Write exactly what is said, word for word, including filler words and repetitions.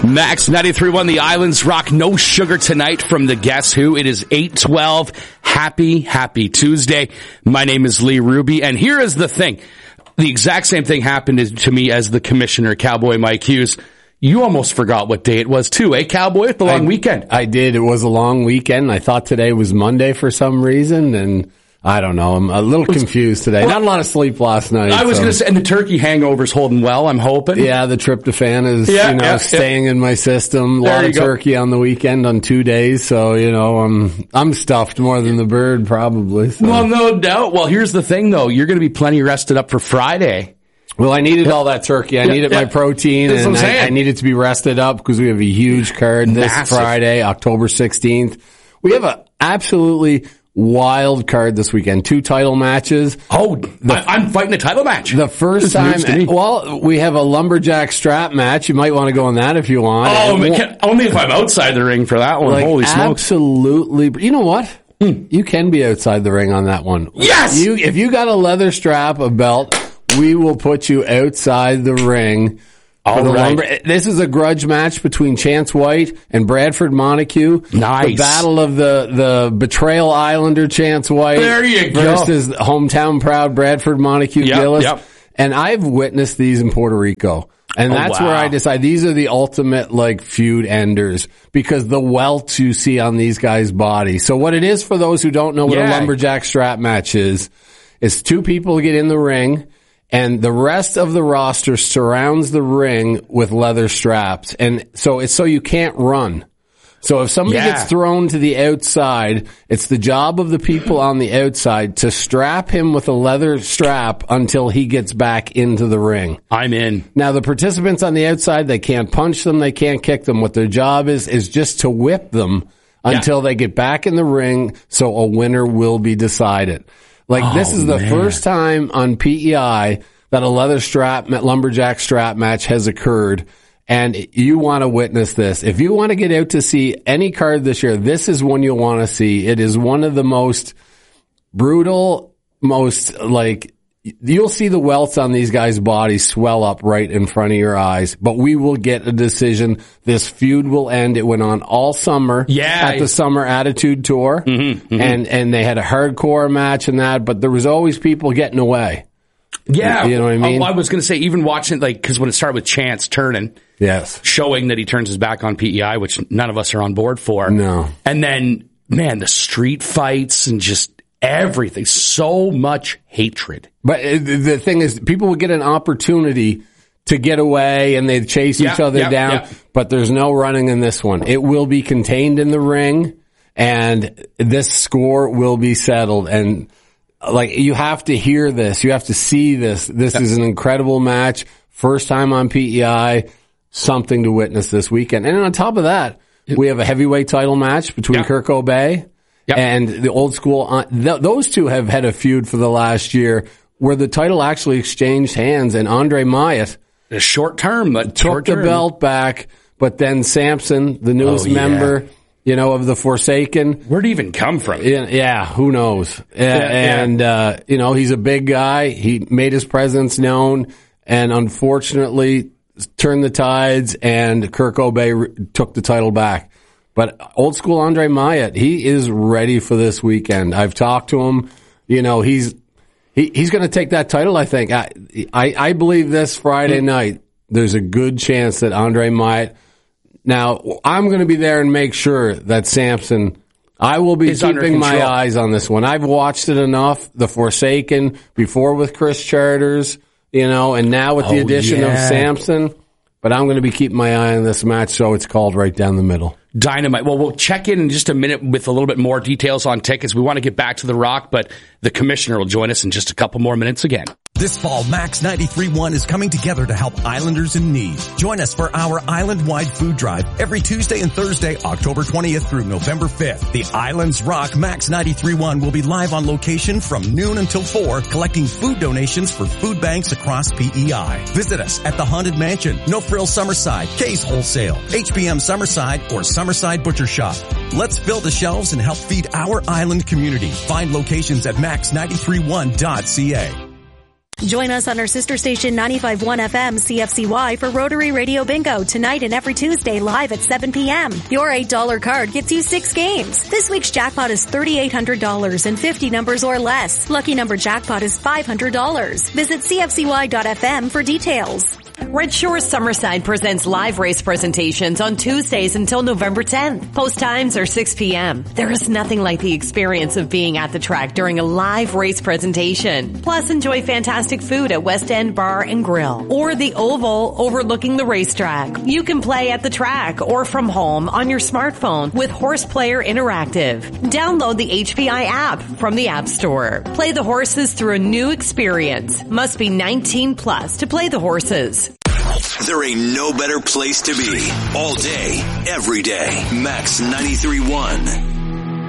Max ninety-three point one, the Islands Rock. No sugar tonight from the Guess Who. It is eight twelve. Happy, happy Tuesday. My name is Lee Ruby, and here is the thing. The exact same thing happened to me as the commissioner, Cowboy Mike Hughes. You almost forgot what day it was, too, eh, Cowboy? It's the long I, weekend. I did. It was a long weekend. I thought today was Monday for some reason, and I don't know. I'm a little confused today. Well, not a lot of sleep last night. I was so. going to say, and the turkey hangover's holding well, I'm hoping. Yeah, the tryptophan is, yeah, you know, yeah, staying yeah. in my system. A lot of turkey go. on the weekend on two days, so, you know, I'm I'm stuffed more than the bird, probably. So. Well, no doubt. Well, here's the thing, though. You're going to be plenty rested up for Friday. Well, I needed all that turkey. I yeah, needed yeah. my protein, That's and I, I needed to be rested up because we have a huge card this Massive. Friday, October sixteenth. We have an absolutely wild card this weekend. Two title matches. Oh, the, I, I'm fighting a title match. The first time, well, we have a lumberjack strap match. You might want to go on that if you want. Oh, man, can, only if I'm outside the ring for that one. Like, Holy smokes. Absolutely. You know what? Hmm. You can be outside the ring on that one. Yes! You, if you got a leather strap, a belt, we will put you outside the ring. All the right. lumber. This is a grudge match between Chance White and Bradford Montague. Nice. The battle of the, the Betrayal Islander Chance White there you versus go. hometown proud Bradford Montague yep, Gillis. Yep. And I've witnessed these in Puerto Rico. And oh, that's wow. where I decide these are the ultimate like feud enders because the welts you see on these guys' bodies. So what it is for those who don't know what yeah. a lumberjack strap match is, is two people get in the ring and the rest of the roster surrounds the ring with leather straps. And so it's so you can't run. So if somebody yeah. gets thrown to the outside, it's the job of the people on the outside to strap him with a leather strap until he gets back into the ring. I'm in. Now the participants on the outside, they can't punch them, they can't kick them. What their job is, is just to whip them until yeah. they get back in the ring so a winner will be decided. Like oh, this is the man. first time on P E I that a leather strap, lumberjack strap match has occurred. And you want to witness this. If you want to get out to see any card this year, this is one you'll want to see. It is one of the most brutal, most like, you'll see the welts on these guys' bodies swell up right in front of your eyes. But we will get a decision. This feud will end. It went on all summer yeah. at the Summer Attitude Tour. Mm-hmm, mm-hmm. And, and they had a hardcore match and that, but there was always people getting away. Yeah. You know what I mean? I was going to say, even watching, like, because when it started with Chance turning. Yes. Showing that he turns his back on P E I, which none of us are on board for. No. And then, man, the street fights and just everything. So much hatred. But the thing is, people would get an opportunity to get away and they'd chase yeah, each other yeah, down, yeah. but there's no running in this one. It will be contained in the ring and this score will be settled. And like, you have to hear this. You have to see this. This yeah. is an incredible match. First time on P E I. Something to witness this weekend. And on top of that, we have a heavyweight title match between yep. Kirk O'Bey yep. and the old school. Uh, th- those two have had a feud for the last year where the title actually exchanged hands and Andre Myatt the short term, but took short the term. belt back, but then Samson, the newest oh, yeah. member, you know, of the Forsaken. Where'd he even come from? Yeah, yeah who knows? Yeah, and, yeah. uh, you know, he's a big guy. He made his presence known and unfortunately turned the tides and Kirk O'Bey re- took the title back. But old school Andre Myatt, he is ready for this weekend. I've talked to him. You know, he's he, he's going to take that title, I think. I, I, I believe this Friday mm-hmm. night, there's a good chance that Andre Myatt. Now, I'm going to be there and make sure that Samson, I will be is keeping my eyes on this one. I've watched it enough. The Forsaken, before with Chris Charters. You know, and now with the oh, addition yeah. of Samson, but I'm going to be keeping my eye on this match, so it's called right down the middle. Dynamite. Well, we'll check in in just a minute with a little bit more details on tickets. We want to get back to the Rock, but the commissioner will join us in just a couple more minutes again. This fall, Max ninety-three point one is coming together to help Islanders in need. Join us for our island-wide food drive every Tuesday and Thursday, October twentieth through November fifth. The Islands Rock Max ninety-three point one will be live on location from noon until four, collecting food donations for food banks across P E I. Visit us at the Haunted Mansion, No Frills Summerside, K's Wholesale, H P M Summerside, or Summerside Butcher Shop. Let's fill the shelves and help feed our island community. Find locations at max nine three one dot c a. Join us on our sister station ninety-five point one F M C F C Y for Rotary Radio Bingo tonight and every Tuesday live at seven p.m. Your eight dollar card gets you six games. This week's jackpot is three thousand eight hundred dollars and fifty numbers or less. Lucky number jackpot is five hundred dollars. Visit C F C Y dot F M for details. Red Shore Summerside presents live race presentations on Tuesdays until November tenth. Post times are six p.m. There is nothing like the experience of being at the track during a live race presentation. Plus, enjoy fantastic food at West End Bar and Grill or the Oval overlooking the racetrack. You can play at the track or from home on your smartphone with Horse Player Interactive. Download the H P I app from the App Store. Play the horses through a new experience. Must be nineteen plus to play the horses. There ain't no better place to be. All day, every day. Max ninety-three point one.